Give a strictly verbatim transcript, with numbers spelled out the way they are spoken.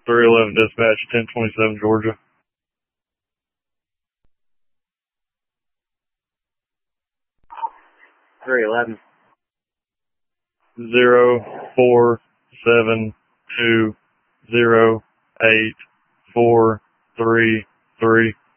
three eleven dispatch, ten twenty-seven Georgia. three eleven. Zero four seven two zero eight four three three.